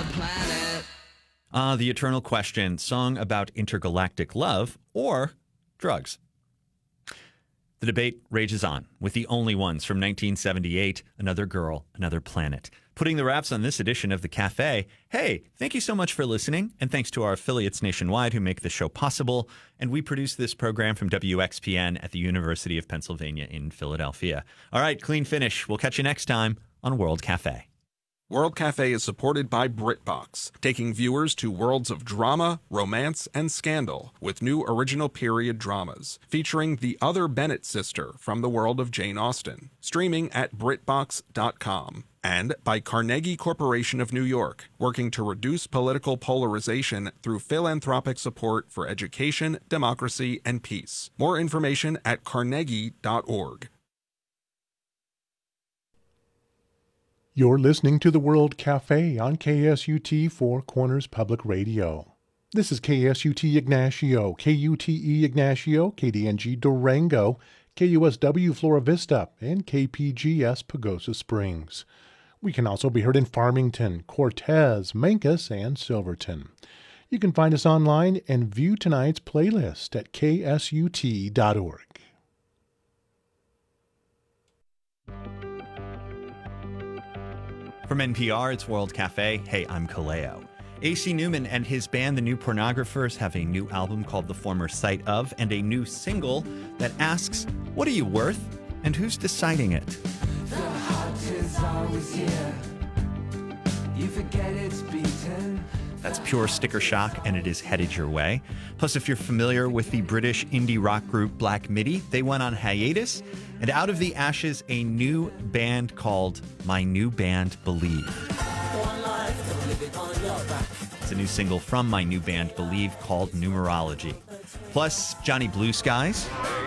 planet. The Eternal Question, song about intergalactic love or drugs. The debate rages on with the only ones from 1978, Another Girl, Another Planet. Putting the wraps on this edition of The Cafe. Hey, thank you so much for listening, and thanks to our affiliates nationwide who make the show possible. And we produce this program from WXPN at the University of Pennsylvania in Philadelphia. All right, clean finish. We'll catch you next time on World Cafe. World Cafe is supported by BritBox, taking viewers to worlds of drama, romance, and scandal with new original period dramas featuring the other Bennett sister from the world of Jane Austen, streaming at BritBox.com. And by Carnegie Corporation of New York, working to reduce political polarization through philanthropic support for education, democracy, and peace. More information at carnegie.org. You're listening to the World Cafe on KSUT Four Corners Public Radio. This is KSUT Ignacio, KUTE Ignacio, KDNG Durango, KUSW Flora Vista, and KPGS Pagosa Springs. We can also be heard in Farmington, Cortez, Mancos, and Silverton. You can find us online and view tonight's playlist at ksut.org. From NPR, it's World Cafe. Hey, I'm Kaleo. AC Newman and his band, The New Pornographers, have a new album called The Former Sight Of and a new single that asks, what are you worth and who's deciding it? The heart is always here. You forget it's beaten. That's pure sticker shock, and it is headed your way. Plus, if you're familiar with the British indie rock group Black Midi, they went on hiatus, and out of the ashes, a new band called My New Band Believe. It's a new single from My New Band Believe called Numerology. Plus, Johnny Blue Skies.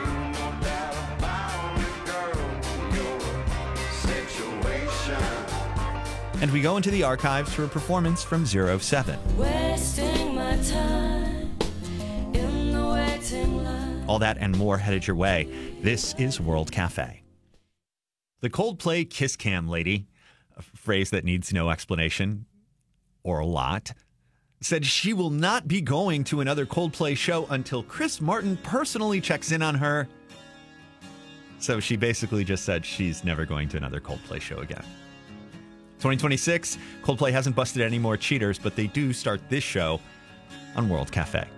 And we go into the archives for a performance from 07. Wasting my time in the waiting line. All that and more headed your way. This is World Cafe. The Coldplay Kiss Cam lady, a phrase that needs no explanation, or a lot, said she will not be going to another Coldplay show until Chris Martin personally checks in on her. So she basically just said she's never going to another Coldplay show again. 2026, Coldplay hasn't busted any more cheaters, but they do start this show on World Cafe.